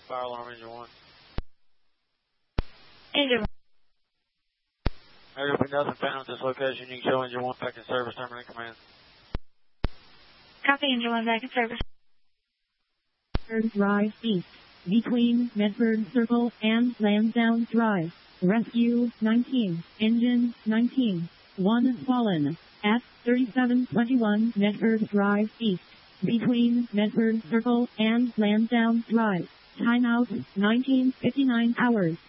fire alarm, engine 1. Engine 1. There will be nothing found at this location. You can show engine 1 back in service. Terminate command. Copy, engine 1 back in service. Medford Drive East, between Medford Circle and Lansdowne Drive. Rescue 19, engine 19, 1 fallen, at 3721 Medford Drive East, between Medford Circle and Lansdowne Drive. Timeout 19:59 hours.